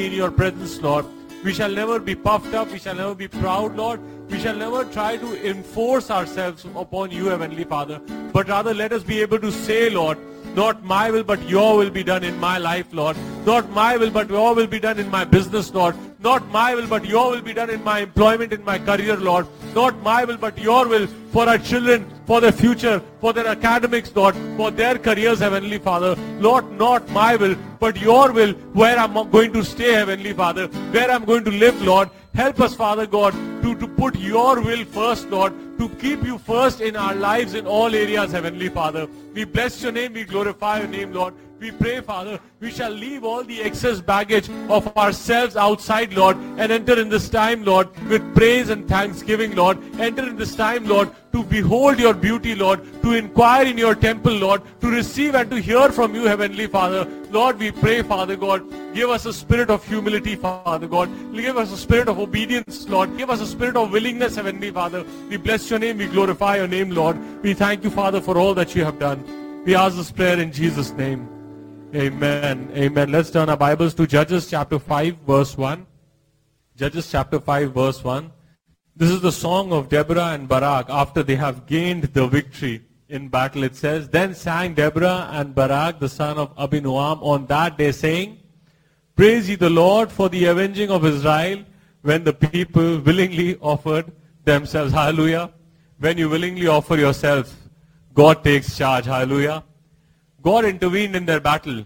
in your presence, Lord. We shall never be puffed up. We shall never be proud, Lord. We shall never try to enforce ourselves upon you, Heavenly Father. But rather let us be able to say, Lord, not my will but your will be done in my life, Lord. Not my will but your will be done in my business, Lord. Not my will but your will be done in my employment, in my career, Lord. Not my will but your will for our children, for their future, for their academics, Lord, for their careers, Heavenly Father. Lord, not my will but your will, where I'm going to stay, Heavenly Father, where I'm going to live, Lord. Help us, Father God, to put your will first, Lord, to keep you first in our lives in all areas, Heavenly Father. We bless your name, we glorify your name, Lord. We pray, Father, we shall leave all the excess baggage of ourselves outside, Lord, and enter in this time, Lord, with praise and thanksgiving, Lord. Enter in this time, Lord, to behold your beauty, Lord, to inquire in your temple, Lord, to receive and to hear from you, Heavenly Father. Lord, we pray, Father God, give us a spirit of humility, Father God. Give us a spirit of obedience, Lord. Give us a spirit of willingness, Heavenly Father. We bless your name, we glorify your name, Lord. We thank you, Father, for all that you have done. We ask this prayer in Jesus' name. Amen. Amen. Let's turn our Bibles to Judges chapter 5, verse 1. Judges chapter 5, verse 1. This is the song of Deborah and Barak after they have gained the victory in battle. It says, Then sang Deborah and Barak, the son of Abinoam, on that day, saying, Praise ye the Lord for the avenging of Israel, when the people willingly offered themselves. Hallelujah. When you willingly offer yourself, God takes charge. Hallelujah. God intervened in their battle.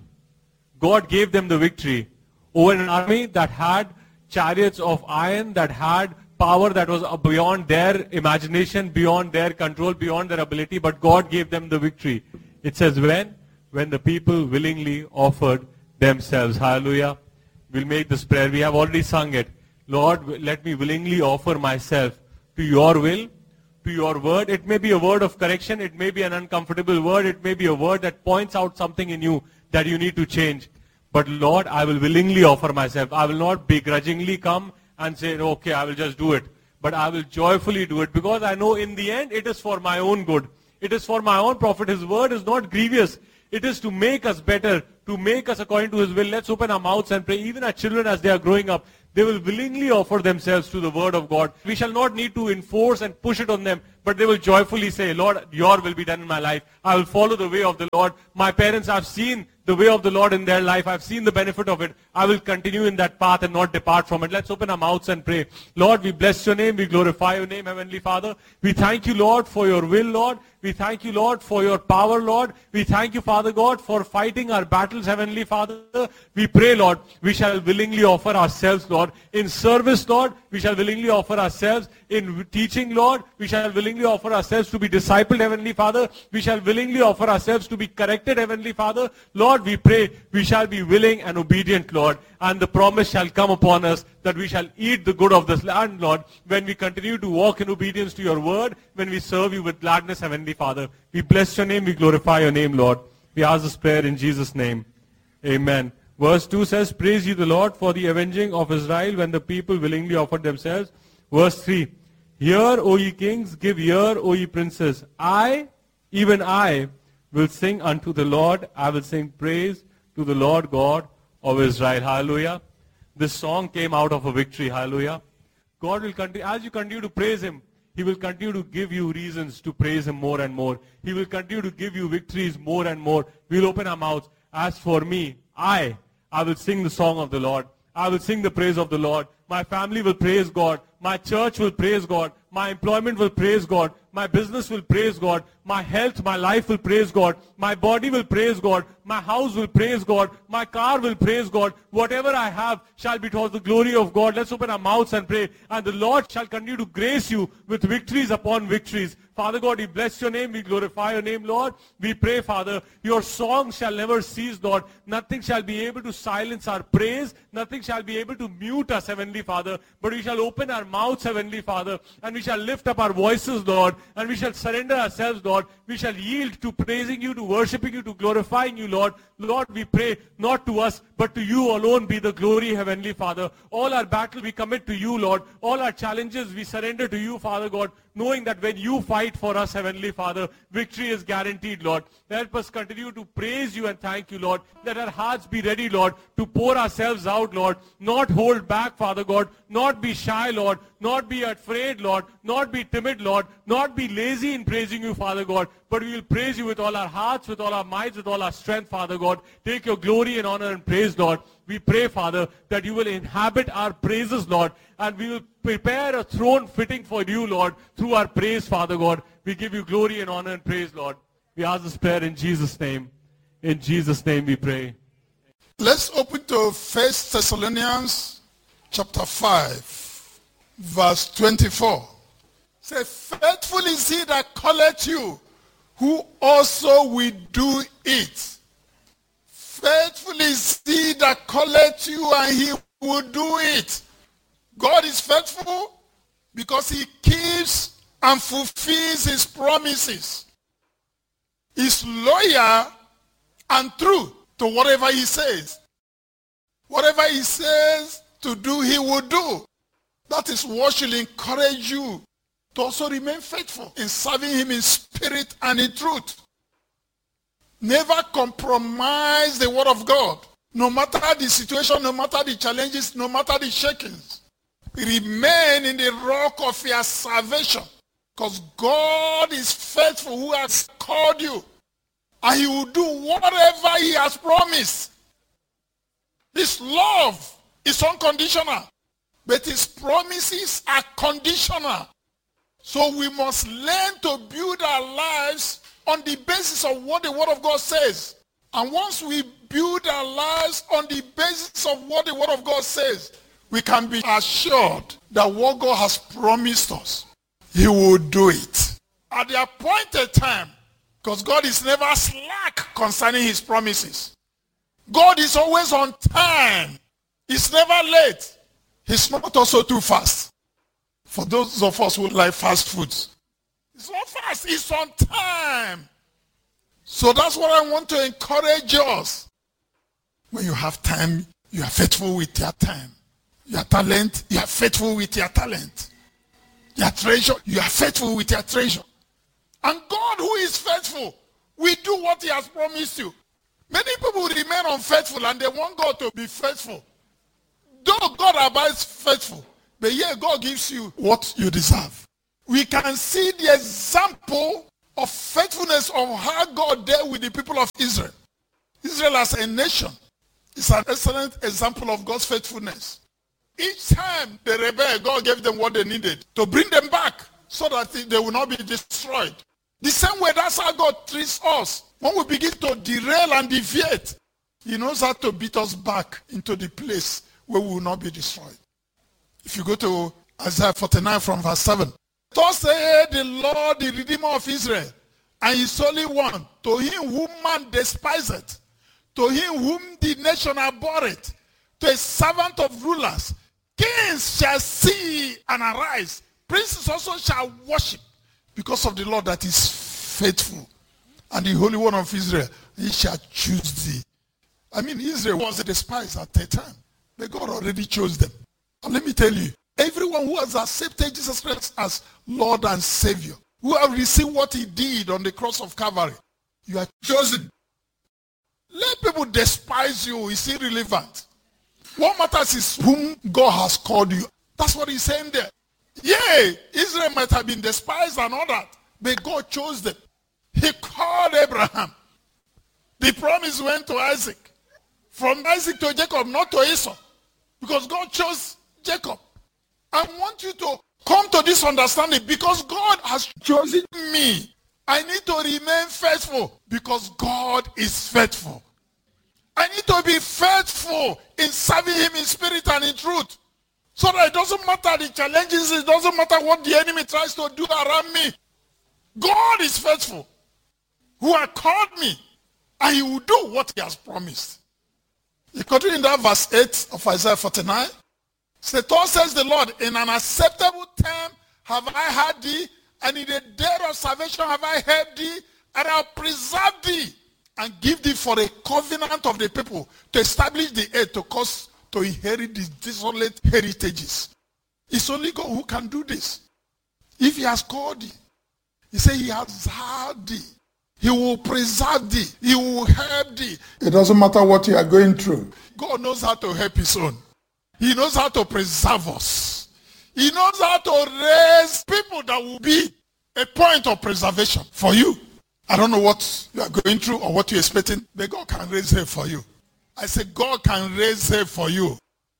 God gave them the victory over an army that had chariots of iron, that had power that was beyond their imagination, beyond their control, beyond their ability, but God gave them the victory. It says when the people willingly offered themselves. Hallelujah. We'll make this prayer. We have already sung it. Lord, let me willingly offer myself to your will, to your word. It may be a word of correction. It may be an uncomfortable word. It may be a word that points out something in you that you need to change. But Lord, I will willingly offer myself. I will not begrudgingly come and say, okay, I will just do it. But I will joyfully do it, because I know in the end it is for my own good. It is for my own profit. His word is not grievous. It is to make us better, to make us according to his will. Let's open our mouths and pray. Even our children, as they are growing up, they will willingly offer themselves to the word of God. We shall not need to enforce and push it on them, but they will joyfully say, Lord, your will be done in my life. I will follow the way of the Lord. My parents have seen the way of the Lord in their life. I've seen the benefit of it. I will continue in that path and not depart from it. Let's open our mouths and pray. Lord, we bless your name. We glorify your name, Heavenly Father. We thank you, Lord, for your will, Lord. We thank you, Lord, for your power, Lord. We thank you, Father God, for fighting our battles, Heavenly Father. We pray, Lord, we shall willingly offer ourselves, Lord. In service, Lord, we shall willingly offer ourselves. In teaching, Lord, we shall willingly offer ourselves to be discipled, Heavenly Father. We shall willingly offer ourselves to be corrected, Heavenly Father. Lord, we pray we shall be willing and obedient, Lord. And the promise shall come upon us that we shall eat the good of this land, Lord, when we continue to walk in obedience to your word, when we serve you with gladness, Heavenly Father. We bless your name, we glorify your name, Lord. We ask this prayer in Jesus' name. Amen. Verse 2 says, Praise ye the Lord for the avenging of Israel, when the people willingly offered themselves. Verse 3, Hear, O ye kings, give ear, O ye princes. I, even I, will sing unto the Lord. I will sing praise to the Lord God of Israel. Hallelujah. This song came out of a victory. Hallelujah. God will continue, as you continue to praise him, he will continue to give you reasons to praise him more and more. He will continue to give you victories more and more. We'll open our mouths. As for me, I will sing the song of the Lord. I will sing the praise of the Lord. My family will praise God. My church will praise God. My employment will praise God. My business will praise God. My health, my life will praise God. My body will praise God. My house will praise God. My car will praise God. Whatever I have shall be towards the glory of God. Let's open our mouths and pray. And the Lord shall continue to grace you with victories upon victories. Father God, we bless your name. We glorify your name, Lord. We pray, Father, your song shall never cease, Lord. Nothing shall be able to silence our praise. Nothing shall be able to mute us, Heavenly Father. But we shall open our mouths, Heavenly Father, and we shall lift up our voices, Lord, and we shall surrender ourselves, Lord. We shall yield to praising you, to worshiping you, to glorifying you, Lord. Lord, we pray not to us, but to you alone be the glory, Heavenly Father. All our battle we commit to you, Lord. All our challenges we surrender to you, Father God, knowing that when you fight for us, Heavenly Father, victory is guaranteed, Lord. Help us continue to praise you and thank you, Lord. Let our hearts be ready, Lord, to pour ourselves out, Lord. Not hold back, Father God. Not be shy, Lord. Not be afraid, Lord. Not be timid, Lord. Not be lazy in praising you, Father God. But we will praise you with all our hearts, with all our minds, with all our strength, Father God. Take your glory and honor and praise, Lord. We pray, Father, that you will inhabit our praises, Lord. And we will prepare a throne fitting for you, Lord, through our praise, Father God. We give you glory and honor and praise, Lord. We ask this prayer in Jesus' name. In Jesus' name we pray. Let's open to 1 Thessalonians chapter 5, verse 24. Say, faithful is he that calleth you, who also will do it. Faithful is he that calleth you, and he will do it. God is faithful because he keeps and fulfills his promises. He's loyal and true to whatever he says. Whatever he says to do, he will do. That is what should encourage you to also remain faithful in serving him in spirit and in truth. Never compromise the word of God. No matter the situation, no matter the challenges, no matter the shakings. Remain in the rock of your salvation. Because God is faithful who has called you. And he will do whatever he has promised. His love is unconditional. But his promises are conditional. So we must learn to build our lives on the basis of what the word of God says. And once we build our lives on the basis of what the word of God says, we can be assured that what God has promised us, he will do it. At the appointed time, because God is never slack concerning his promises. God is always on time. He's never late. He's not also too fast. For those of us who like fast foods, it's not fast, it's on time. So that's what I want to encourage us. When you have time, you are faithful with your time. Your talent, you are faithful with your talent. Your treasure, you are faithful with your treasure. And God, who is faithful, will do what he has promised you. Many people remain unfaithful and they want God to be faithful. Though God abides faithful, but yet God gives you what you deserve. We can see the example of faithfulness of how God dealt with the people of Israel. Israel as a nation is an excellent example of God's faithfulness. Each time they rebelled, God gave them what they needed to bring them back so that they will not be destroyed. The same way, that's how God treats us. When we begin to derail and deviate, he knows how to beat us back into the place where we will not be destroyed. If you go to Isaiah 49 from verse 7. Thus saith the Lord, the Redeemer of Israel, and his Holy One, to him whom man despiseth, to him whom the nation abhorreth, to a servant of rulers, kings shall see and arise, princes also shall worship, because of the Lord that is faithful, and the Holy One of Israel, he shall choose thee. I mean, Israel was despised at the time, but God already chose them. And let me tell you, everyone who has accepted Jesus Christ as Lord and Savior, who have received what he did on the cross of Calvary, you are chosen. Let people despise you is irrelevant. What matters is whom God has called you. That's what he's saying there. Yea, Israel might have been despised and all that, but God chose them. He called Abraham. The promise went to Isaac. From Isaac to Jacob, not to Esau. Because God chose Jacob. I want you to come to this understanding, because God has chosen me. I need to remain faithful because God is faithful. I need to be faithful in serving him in spirit and in truth. So that it doesn't matter the challenges, it doesn't matter what the enemy tries to do around me. God is faithful, who has called me, and he will do what he has promised. You continue in that verse 8 of Isaiah 49. Thus says the Lord, in an acceptable time have I heard thee, and in the day of salvation have I helped thee, and I will preserve thee. and give thee for a covenant of the people to establish the earth to cause to inherit these desolate heritages. It's only God who can do this. If he has called thee, he said he has heard thee. He will preserve thee. He will help thee. It doesn't matter what you are going through. God knows how to help his own. He knows how to preserve us. He knows how to raise people that will be a point of preservation for you. I don't know what you are going through or what you're expecting, but God can raise help for you. I say God can raise help for you.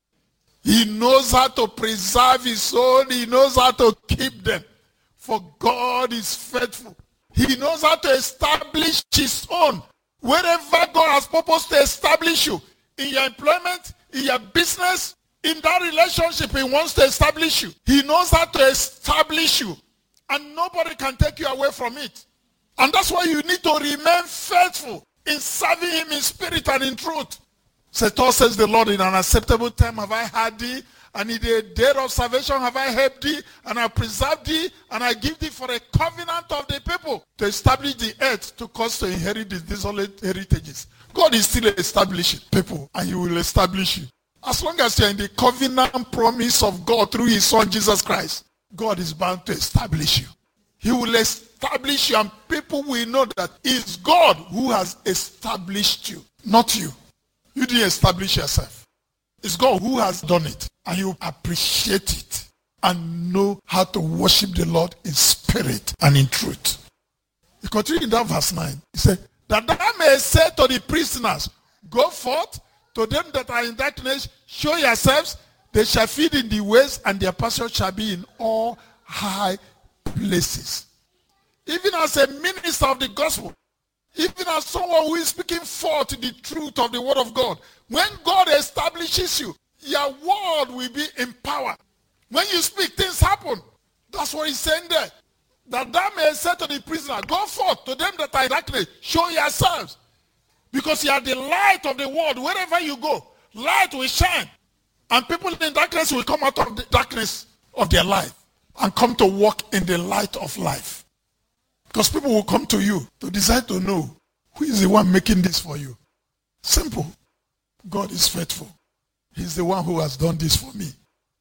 He knows how to preserve his own. He knows how to keep them. For God is faithful. He knows how to establish his own. Wherever God has purposed to establish you, in your employment, in your business, in that relationship he wants to establish you. He knows how to establish you. And nobody can take you away from it. And that's why you need to remain faithful in serving him in spirit and in truth. So thus says the Lord, in an acceptable time have I heard thee, and in the day of salvation have I helped thee, and I preserved thee, and I give thee for a covenant of the people to establish the earth to cause to inherit the desolate heritages. God is still establishing people, and he will establish you. As long as you are in the covenant promise of God through his son Jesus Christ, God is bound to establish you. He will establish you, and people will know that it's God who has established you, not you. You didn't establish yourself. It's God who has done it. And you appreciate it and know how to worship the Lord in spirit and in truth. He continued in that verse 9. He said, that thou may say to the prisoners, go forth, to them that are in darkness, show yourselves, they shall feed in the ways, and their pasture shall be in all high places. Even as a minister of the gospel, even as someone who is speaking forth the truth of the word of God, when God establishes you, your word will be empowered. When you speak, things happen. That's what he's saying there. That thou may say to the prisoner, go forth, to them that are in darkness, show yourselves. Because you are the light of the world. Wherever you go, light will shine. And people in darkness will come out of the darkness of their life and come to walk in the light of life. Because people will come to you to decide to know who is the one making this for you. Simple. God is faithful. He's the one who has done this for me.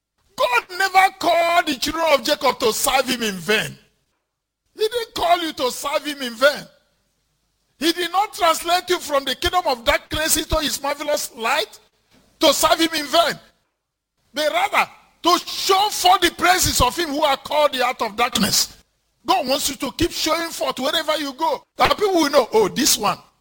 God never called the children of Jacob to serve him in vain. He didn't call you to serve him in vain. He did not translate you from the kingdom of darkness into his marvelous light to serve him in vain. But rather, to show forth the praises of him who are called you out of darkness. God wants you to keep showing forth wherever you go. That people will know, oh, this one,